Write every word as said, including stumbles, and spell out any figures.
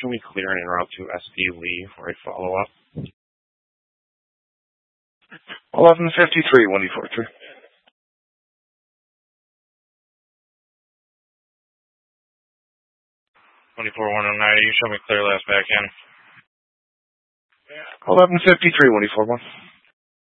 show me clear and en route to S P Lee for a follow-up. eleven fifty-three, one D four three. twenty-four one oh nine, you show me clear last back in. eleven fifty-three, one D four one.